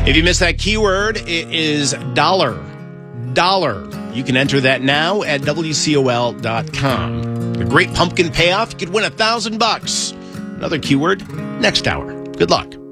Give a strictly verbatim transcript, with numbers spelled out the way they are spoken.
If you missed that keyword, it is dollar. Dollar. You can enter that now at W C O L dot com. The Great Pumpkin Payoff. You could win a thousand bucks. Another keyword next hour. Good luck.